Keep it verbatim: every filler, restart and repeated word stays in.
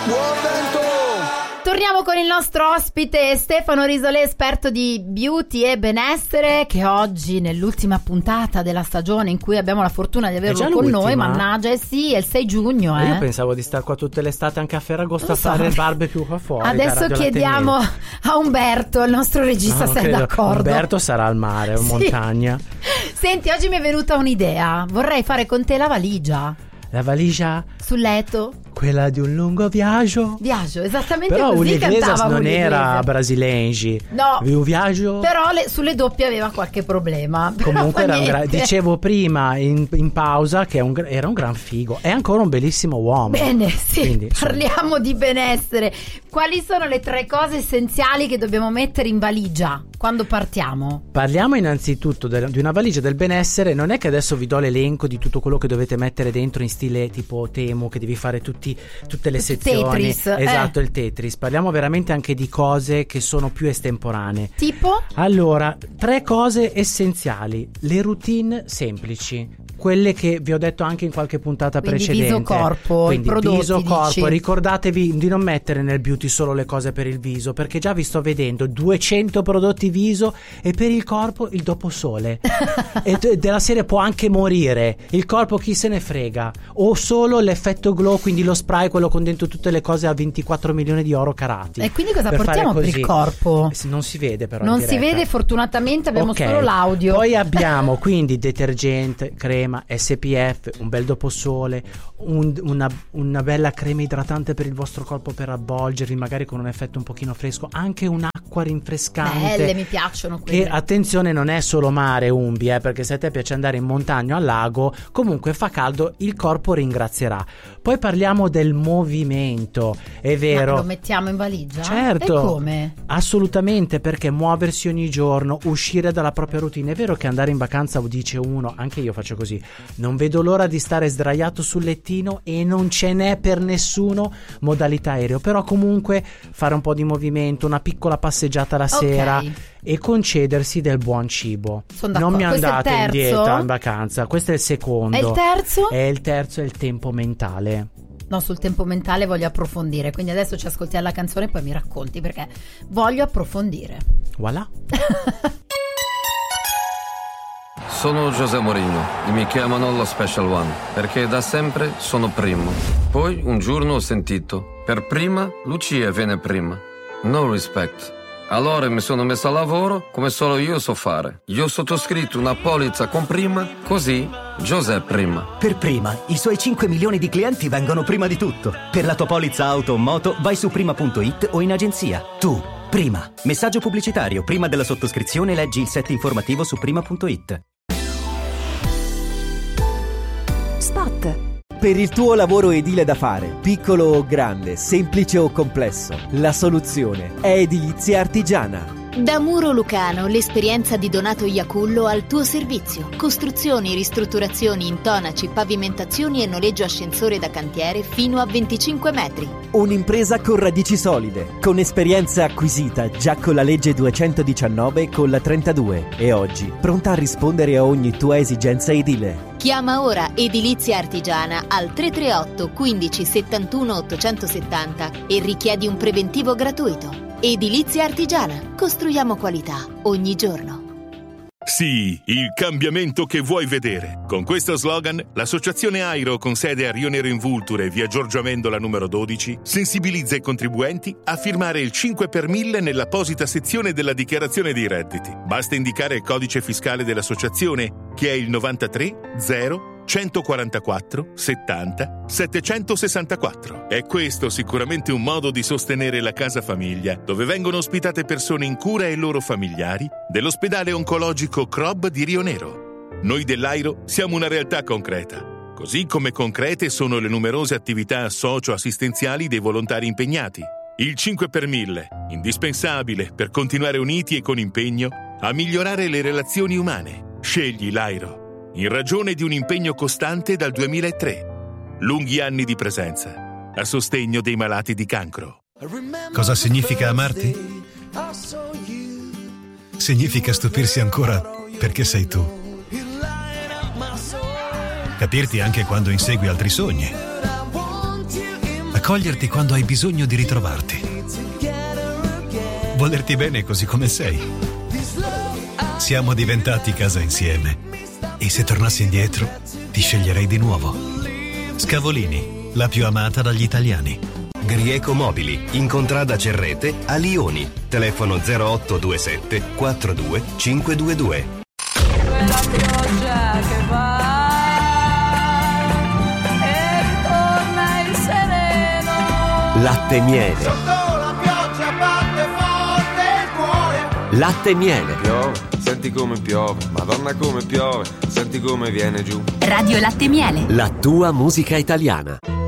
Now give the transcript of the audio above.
buon vento! Torniamo con il nostro ospite Stefano Risolé, esperto di beauty e benessere, che oggi nell'ultima puntata della stagione in cui abbiamo la fortuna di averlo con noi, mannaggia, eh sì, è il sei giugno. Eh. Io pensavo di star qua tutte l'estate anche a Ferragosto a so. fare il barbecue qua fuori. Adesso chiediamo a Umberto, il nostro regista, no, se è credo. d'accordo. Umberto sarà al mare o in sì. montagna. Senti, oggi mi è venuta un'idea, vorrei fare con te la valigia. La valigia sul letto, quella di un lungo viaggio. Viaggio, esattamente però così cantava. Però cantava non Julio era Iglesias. brasilengi. No. Un viaggio. Però le, sulle doppie aveva qualche problema. Comunque era un gra- niente. dicevo prima in, in pausa che è un, era un gran figo. È ancora un bellissimo uomo. Bene, sì, Quindi, parliamo insomma. di benessere. Quali sono le tre cose essenziali che dobbiamo mettere in valigia quando partiamo? Parliamo innanzitutto de- di una valigia del benessere. Non è che adesso vi do l'elenco di tutto quello che dovete mettere dentro in stile tipo Temu, che devi fare tutti, tutte le sezioni. Tetris, esatto, eh. il Tetris. Parliamo veramente anche di cose che sono più estemporanee. Tipo? Allora, tre cose essenziali. Le routine semplici, quelle che vi ho detto anche in qualche puntata Quindi precedente. viso corpo, Quindi i prodotti, viso corpo, dici. Ricordatevi di non mettere nel beauty solo le cose per il viso, perché già vi sto vedendo duecento prodotti viso e per il corpo il doposole. E t- della serie può anche morire. Il corpo chi se ne frega. O solo l'effetto glow, quindi lo spray, quello con dentro tutte le cose a ventiquattro milioni di oro carati. E quindi cosa per portiamo per così. il corpo? Non si vede però Non in si diretta. vede, fortunatamente abbiamo Ok. solo l'audio. Poi abbiamo quindi detergente, crema, S P F, un bel doposole, un, una, una bella crema idratante per il vostro corpo per avvolgervi, magari con un effetto un pochino fresco, anche un'acqua rinfrescante. Belle, mi piacciono quelle. Che attenzione, non è solo mare Umbi, eh, perché se a te piace andare in montagna o al lago, comunque fa caldo, il corpo ringrazierà. Poi parliamo del movimento, è vero. Ma lo mettiamo in valigia? Certo. E come? Assolutamente, perché muoversi ogni giorno, uscire dalla propria routine. È vero che andare in vacanza, dice uno, anche io faccio così, non vedo l'ora di stare sdraiato sul lettino e non ce n'è per nessuno modalità aereo, però comunque fare un po' di movimento, una piccola passeggiata la sera. Ok. E concedersi del buon cibo. Sono Non mi d'accordo. andate Questo è in il terzo? dieta in vacanza. Questo è il secondo. E il terzo? E il terzo è il tempo mentale. No, sul tempo mentale voglio approfondire, quindi adesso ci ascoltiamo la canzone e poi mi racconti, perché voglio approfondire. Voilà. Sono José Mourinho e mi chiamano lo Special One perché da sempre sono primo. Poi un giorno ho sentito: per prima Lucia viene prima. No respect. Allora mi sono messo a lavoro come solo io so fare. Io ho sottoscritto una polizza con prima, così José prima. Per prima, i suoi cinque milioni di clienti vengono prima di tutto. Per la tua polizza auto o moto vai su prima punto it o in agenzia. Tu, prima. Messaggio pubblicitario. Prima della sottoscrizione leggi il set informativo su prima punto it. Spot. Per il tuo lavoro edile da fare, piccolo o grande, semplice o complesso, la soluzione è Edilizia Artigiana. Da Muro Lucano, l'esperienza di Donato Iacullo al tuo servizio. Costruzioni, ristrutturazioni, intonaci, pavimentazioni e noleggio ascensore da cantiere fino a venticinque metri. Un'impresa con radici solide, con esperienza acquisita già con la legge duecentodiciannove e con la trentadue e oggi pronta a rispondere a ogni tua esigenza edile. Chiama ora Edilizia Artigiana al tre tre otto quindici settantuno ottocentosettanta e richiedi un preventivo gratuito. Edilizia Artigiana. Costruiamo qualità ogni giorno. Sì, il cambiamento che vuoi vedere. Con questo slogan, l'associazione Airo, con sede a Rio Nero in Vulture, via Giorgio Amendola numero dodici, sensibilizza i contribuenti a firmare il cinque per mille nell'apposita sezione della dichiarazione dei redditi. Basta indicare il codice fiscale dell'associazione, che è il novantatré zero centoquarantaquattro settanta settecentosessantaquattro. È questo sicuramente un modo di sostenere la casa famiglia, dove vengono ospitate persone in cura e loro familiari dell'ospedale oncologico C R O B di Rio Nero. Noi dell'Airo siamo una realtà concreta, così come concrete sono le numerose attività socio-assistenziali dei volontari impegnati. Il cinque per mille, indispensabile per continuare uniti e con impegno a migliorare le relazioni umane. Scegli l'Airo, in ragione di un impegno costante dal duemilatré. Lunghi anni di presenza a sostegno dei malati di cancro. Cosa significa amarti? Significa stupirsi ancora perché sei tu. Capirti anche quando insegui altri sogni. accoglierti quando hai bisogno di ritrovarti, volerti bene così come sei. Siamo diventati casa insieme e se tornassi indietro ti sceglierei di nuovo. Scavolini, la più amata dagli italiani. Grieco Mobili, in contrada Cerrete a Lioni. Telefono zero otto due sette quattro due cinque due due. La pioggia che va e ritorna il sereno. Latte e miele. Sotto la pioggia batte forte il cuore. Latte e miele. Piove, senti come piove, Madonna come piove, senti come viene giù. Radio Latte e Miele. La tua musica italiana.